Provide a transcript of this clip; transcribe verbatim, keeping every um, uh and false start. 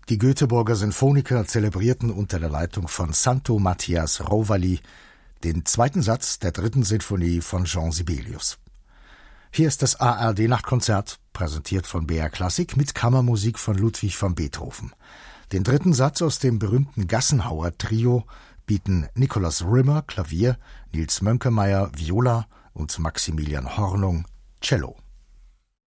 Die Göteborger Sinfoniker zelebrierten unter der Leitung von Santo Matthias Rovali den zweiten Satz der dritten Sinfonie von Jean Sibelius. Hier ist das A R D-Nachtkonzert, präsentiert von B R Klassik mit Kammermusik von Ludwig van Beethoven. Den dritten Satz aus dem berühmten Gassenhauer-Trio bieten Nikolaus Rimmer, Klavier, Nils Mönkemeyer, Viola und Maximilian Hornung, Cello.